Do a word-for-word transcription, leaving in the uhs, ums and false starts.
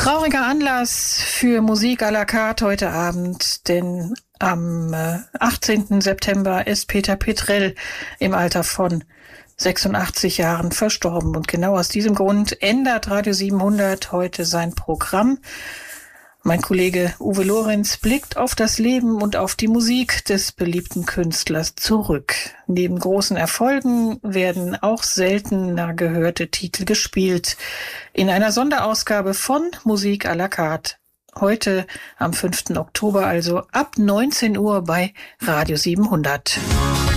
Trauriger Anlass für Musik à la carte heute Abend, denn am achtzehnten September ist Peter Petrell im Alter von sechsundachtzig Jahren verstorben. Und genau aus diesem Grund ändert Radio siebenhundert heute sein Programm. Mein Kollege Uwe Lorenz blickt auf das Leben und auf die Musik des beliebten Künstlers zurück. Neben großen Erfolgen werden auch seltener gehörte Titel gespielt. In einer Sonderausgabe von Musik à la carte. Heute am fünften Oktober, also ab neunzehn Uhr bei Radio siebenhundert.